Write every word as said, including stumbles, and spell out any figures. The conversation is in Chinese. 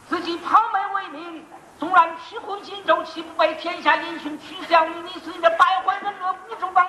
自己抛媚为名，纵然取回荆州，岂不被天下英雄取笑于你是一个败坏人恶、不忠党